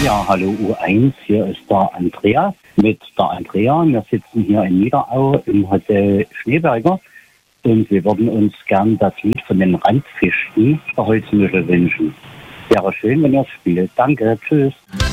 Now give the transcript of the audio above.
Ja, hallo U1, hier ist der Andreas mit der Andrea. Wir sitzen hier in Niederau im Hotel Schneeberger und wir würden uns gern das Lied von den Randfichten der Holzmischel wünschen. Wäre schön, wenn ihr es spielt. Danke, tschüss.